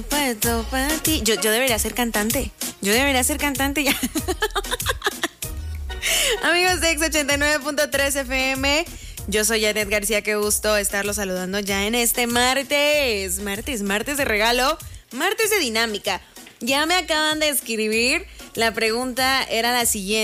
Puesto para ti. Yo debería ser cantante. Yo debería ser cantante ya. Amigos de X89.3 FM, yo soy Janet García, qué gusto estarlos saludando ya en este martes de regalo, martes de dinámica. Ya me acaban de escribir, la pregunta era la siguiente.